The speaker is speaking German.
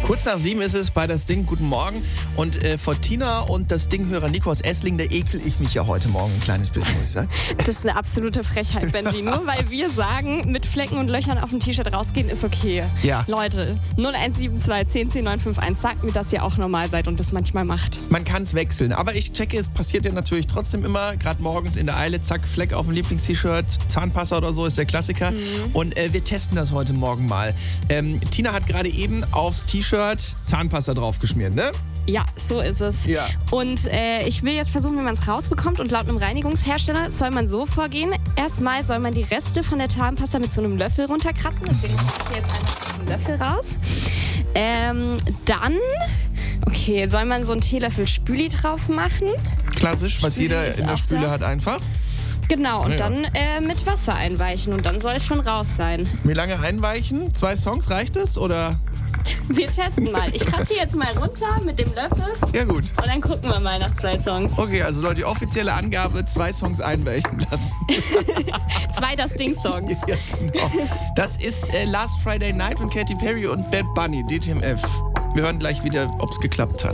Kurz nach 7 ist es bei Das Ding. Guten Morgen. Und vor Tina und Das Ding-Hörer Nico aus Essling, da ekel ich mich ja heute Morgen ein kleines bisschen, muss ich sagen. Das ist eine absolute Frechheit, Benji. Nur weil wir sagen, mit Flecken und Löchern auf dem T-Shirt rausgehen, ist okay. Ja. Leute, 0172 10 10 951, sagt mir, dass ihr auch normal seid und das manchmal macht. Man kann es wechseln. Aber ich checke, es passiert ja natürlich trotzdem immer, gerade morgens in der Eile, zack, Fleck auf dem Lieblings-T-Shirt, Zahnpasta oder so ist der Klassiker. Und wir testen das heute Morgen mal. Tina hat gerade eben aufs T-Shirt Zahnpasta draufgeschmiert, ne? Ja, so ist es. Ja. Und ich will jetzt versuchen, wie man es rausbekommt. Und laut einem Reinigungshersteller soll man so vorgehen. Erstmal soll man die Reste von der Zahnpasta mit so einem Löffel runterkratzen. Deswegen nehme ich hier jetzt einfach einen Löffel raus. Dann, okay, soll man so einen Teelöffel Spüli drauf machen. Klassisch, was Spüli jeder ist in der auch Spüle da. hat einfach. Genau, und Ja. dann mit Wasser einweichen. Und dann soll es schon raus sein. Wie lange einweichen? 2 Songs, reicht es? Oder? Wir testen mal. Ich kratze jetzt mal runter mit dem Löffel. Ja gut. Und dann gucken wir mal nach 2 Songs. Okay, also Leute, die offizielle Angabe, 2 Songs einweichen lassen. 2 Das Ding-Songs. Ja, genau. Das ist Last Friday Night von Katy Perry und Bad Bunny, DTMF. Wir hören gleich wieder, ob es geklappt hat.